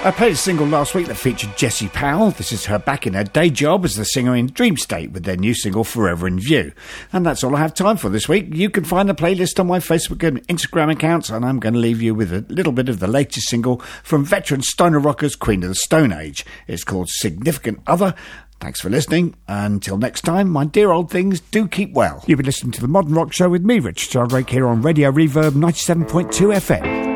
I played a single last week that featured Jessie Powell. This is her back in her day job as the singer in Dream State with their new single Forever in View. And that's all I have time for this week. You can find the playlist on my Facebook and Instagram accounts, and I'm going to leave you with a little bit of the latest single from veteran stoner rockers Queen of the Stone Age. It's called Significant Other. Thanks for listening. Until next time, my dear old things, do keep well. You've been listening to The Modern Rock Show with me, Richard Sheldrake, here on Radio Reverb 97.2 FM.